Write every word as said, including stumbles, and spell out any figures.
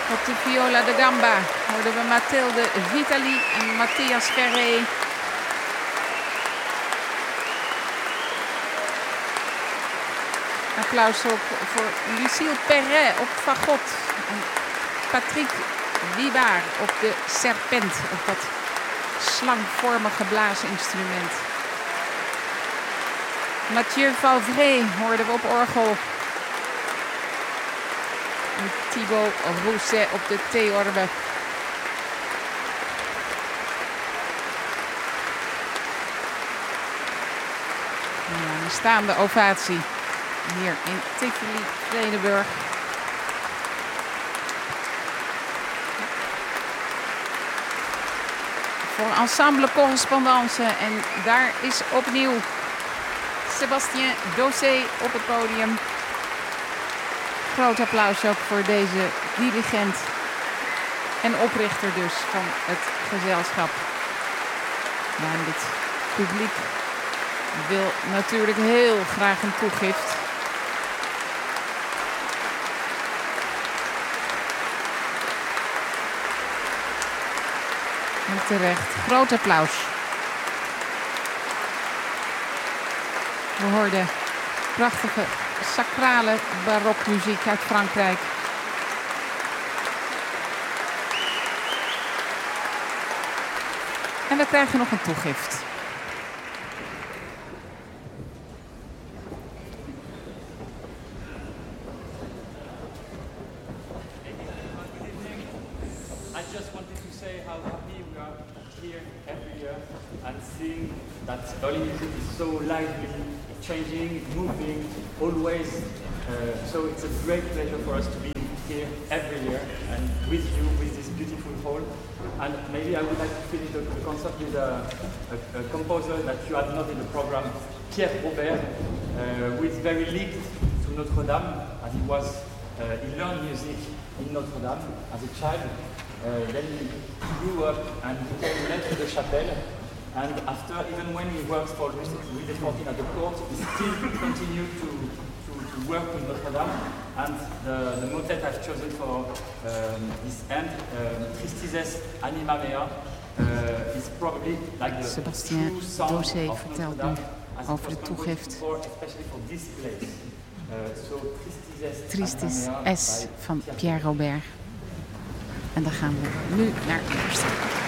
Op de viola da gamba hoorden we Mathilde Vitali en Matthias Ferré. Applaus ook voor Lucille Perret op fagot. En Patrick Wibard op de serpent, op dat slangvormige blaasinstrument. Mathieu Valvré hoorden we op orgel. En Thibaut Rousset op de theorbe. Ja, een staande ovatie hier in Tivoli Vredenburg. Voor Ensemble Correspondance. En daar is opnieuw Sébastien Dossé op het podium. Groot applaus ook voor deze dirigent en oprichter dus van het gezelschap. Ja, en dit publiek wil natuurlijk heel graag een toegift. En terecht. Groot applaus. We hoorden prachtige sacrale barokmuziek uit Frankrijk. En we krijgen nog een toegift. I just wanted to say how happy we are here every year and seeing that early music is so lively, changing, moving, always. Uh, so it's a great pleasure for us to be here every year and with you, with this beautiful hall. And maybe I would like to finish the, the concert with a, a, a composer that you had not in the program, Pierre Robert, uh, who is very linked to Notre Dame, as he was, uh, he learned music in Notre Dame as a child. Uh, then he grew up and became maître de chapelle. And after, even when he works for Louis the fourteenth at the court, he still continued to, to, to work with Notre Dame. And the, the motet I've chosen for um, this end, um, Tristises Anima Mea, uh, is probably like the Sébastien true sound Dossé of vertelt Notre nu Dame, as it over was de composed toegift. before, especially for this place. Uh, so Tristises Tristis Anima Mea S by van Pierre Pierre Robert. En dan gaan we nu naar eerste.